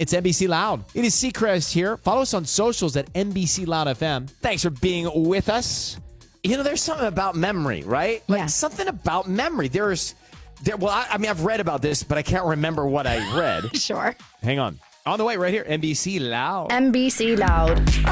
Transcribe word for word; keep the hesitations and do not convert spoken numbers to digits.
It's N B C Loud. It is Seacrest here. Follow us on socials at N B C Loud F M. Thanks for being with us. You know, there's something about memory, right? Like Yeah. something about memory. There's, there. Well, I, I mean, I've read about this, but I can't remember what I read. Sure. Hang on. On the way right here, N B C Loud. N B C Loud.